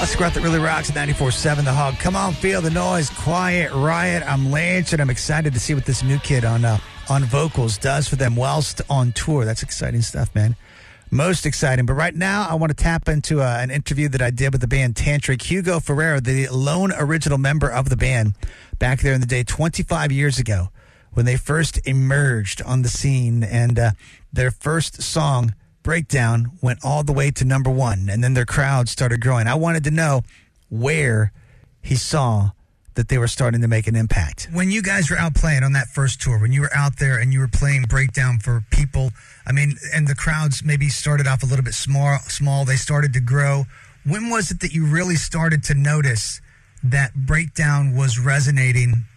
Classic rock that really rocks at 94.7 The Hog. Come on, feel the noise. Quiet Riot. I'm Lance, and I'm excited to see what this new kid on vocals does for them whilst on tour. That's exciting stuff, man. Most exciting. But right now, I want to tap into an interview that I did with the band Tantric. Hugo Ferreira, the lone original member of the band, back there in the day, 25 years ago, when they first emerged on the scene, and their first song, Breakdown, went all the way to number one, and then their crowd started growing. I wanted to know where he saw that they were starting to make an impact. When you guys were out playing on that first tour, when you were out there and you were playing Breakdown for people, I mean, and the crowds maybe started off a little bit small, they started to grow. When was it that you really started to notice that Breakdown was resonating